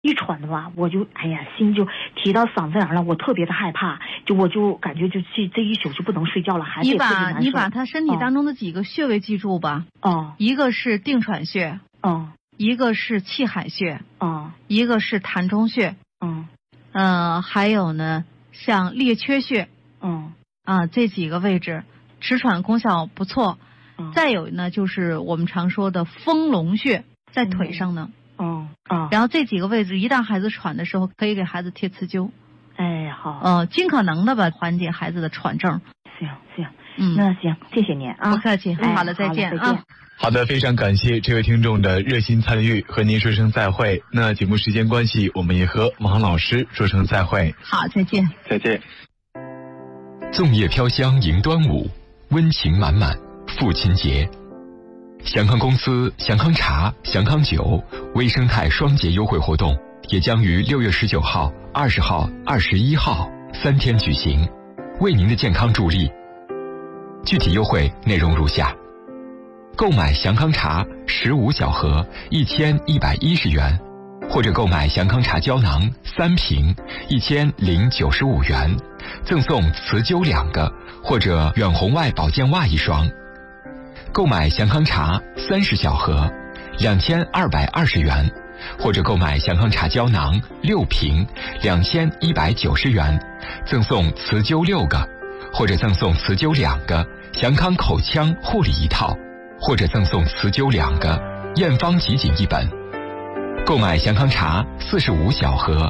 一喘的吧，我就心就提到嗓子眼了，我特别的害怕，我就感觉这一宿就不能睡觉了，孩子也特别难受。 你把他身体当中的几个穴位记住吧。一个是定喘穴，一个是气海穴，一个是膻中穴，还有呢像列缺穴，这几个位置止喘功效不错。再有呢就是我们常说的丰隆穴，在腿上呢。然后这几个位置一旦孩子喘的时候，可以给孩子贴磁灸。好。尽可能的吧缓解孩子的喘症。 行。那行，谢谢您啊。 不客气。好了，再见啊。 好的，非常感谢这位听众的热心参与，和您说声再会。那节目时间关系，我们也和王老师说声再会。 好，再见。 再见。 粽叶飘香迎端午，温情满满父亲节。祥康公司祥康茶、祥康酒微生态双节优惠活动也将于6月19号、20号、21号3天举行，为您的健康助力。具体优惠内容如下：购买祥康茶15小盒1110元，或者购买祥康茶胶囊3瓶1095元，赠送磁灸2个或者远红外保健袜1双。购买祥康茶30小盒2220元，或者购买祥康茶胶囊6瓶2190元，赠送磁灸6个，或者赠送磁灸2个祥康口腔护理1套，或者赠送磁灸2个验方集锦1本。购买祥康茶45小盒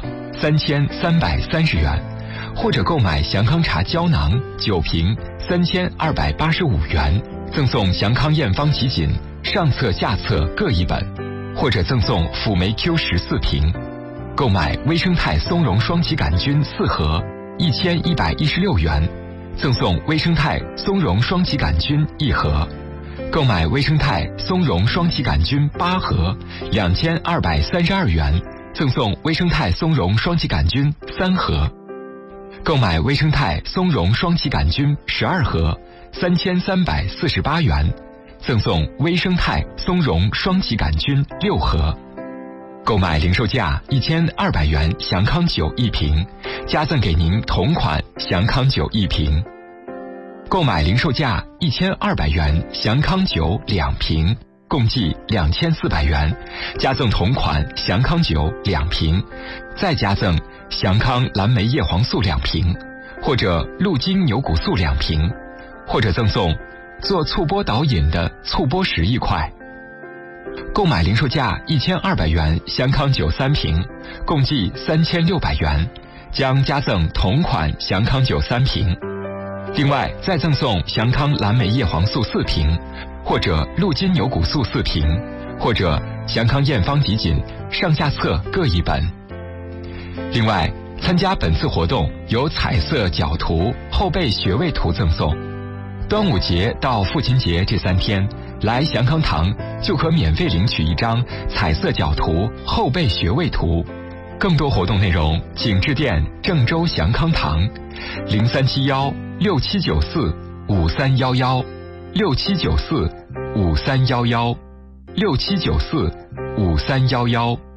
3330元，或者购买祥康茶胶囊9瓶3285元，赠送祥康验方集锦上册下册各1本，或者赠送辅酶 Q14瓶。购买微生态松茸双歧杆菌4盒1116元，赠送微生态松茸双歧杆菌1盒。购买微生态松茸双歧杆菌8盒2232元，赠送微生态松茸双歧杆菌3盒。购买微生态松茸双歧杆菌12盒3348元，赠送微生态松茸双歧杆菌6盒。购买零售价1200元祥康酒1瓶，加赠给您同款祥康酒1瓶。购买零售价1200元祥康酒2瓶，共计2400元，加赠同款祥康酒2瓶，再加赠祥康蓝莓叶黄素2瓶，或者鹿筋牛骨素2瓶，或者赠送做醋钵导饮的醋钵石1块。购买零售价1200元祥康酒3瓶，共计3600元，将加赠同款祥康酒3瓶。另外再赠送祥康蓝莓叶黄素4瓶，或者鹿筋牛骨素4瓶，或者祥康验方集锦上下册各1本。另外参加本次活动有彩色脚图、后背穴位图赠送。端午节到父亲节这3天，来祥康堂就可免费领取1张彩色脚图、后背穴位图。更多活动内容请致电郑州祥康堂0371679453116794531167945311。